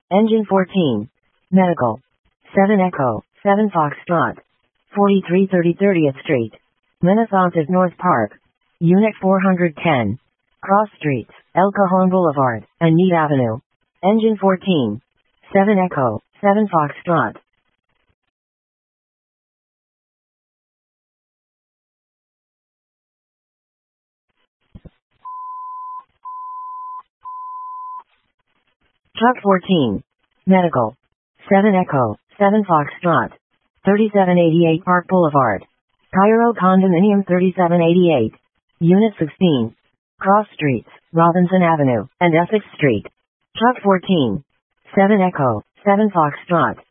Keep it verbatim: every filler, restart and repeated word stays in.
Engine fourteen. Medical. seven Echo, seven Foxtrot. forty-three thirty thirtieth Street. Minnetonka North Park. Unit four hundred ten. Cross Streets, El Cajon Boulevard, and Meade Avenue. Engine fourteen. seven Echo, seven Foxtrot. Truck fourteen. Medical. seven Echo, seven Foxtrot. thirty-seven eighty-eight Park Boulevard. Cairo Condominium thirty-seven eighty-eight. Unit sixteen. Cross Streets, Robinson Avenue, and Essex Street. Truck fourteen. seven Echo, seven Foxtrot.